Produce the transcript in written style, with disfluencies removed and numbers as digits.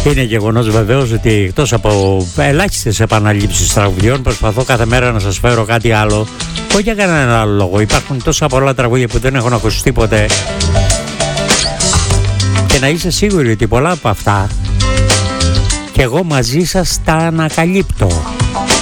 Είναι γεγονός βεβαίως ότι εκτός από ελάχιστες επαναλήψεις τραγουδιών προσπαθώ κάθε μέρα να σας φέρω κάτι άλλο, όχι για κανέναν άλλο λόγο. Υπάρχουν τόσα πολλά τραγούδια που δεν έχουν ακουστεί ποτέ και να είστε σίγουροι ότι πολλά από αυτά και εγώ μαζί σας τα ανακαλύπτω.